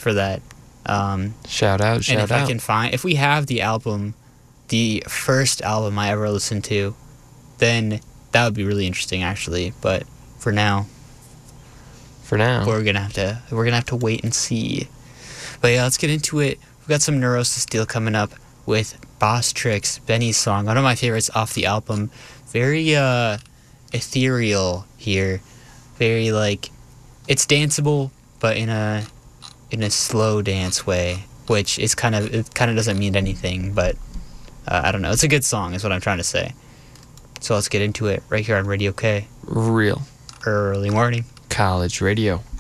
for that. Shout out, and shout if out. I can find, if we have the album, the first album I ever listened to, then that would be really interesting, actually. But for now, we're gonna have to wait and see. But yeah, let's get into it. We've got some Neurosis Steel coming up with Boss Tricks, Benny's song, one of my favorites off the album. Very ethereal here. Very like, it's danceable, but in a slow dance way, which is kind of doesn't mean anything, but I don't know. It's a good song, is what I'm trying to say. So let's get into it right here on Radio K. Real Early morning college radio.